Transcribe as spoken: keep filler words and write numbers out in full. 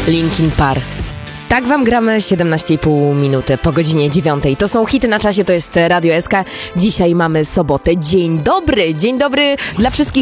Linkin Park. Tak wam gramy siedemnaście i pół minuty po godzinie dziewiątej. To są hity na czasie, to jest Radio S K. Dzisiaj mamy sobotę. Dzień dobry, dzień dobry dla wszystkich